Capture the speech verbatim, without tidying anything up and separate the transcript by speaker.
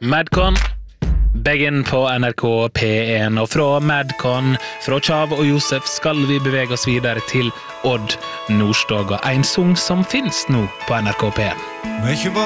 Speaker 1: Madcon, Begin på N R K P en, og fra Madcon, fra Chav og Josef, skal vi bevege oss videre til Odd Nordstoga, en sang som finnes nå på N R K P en.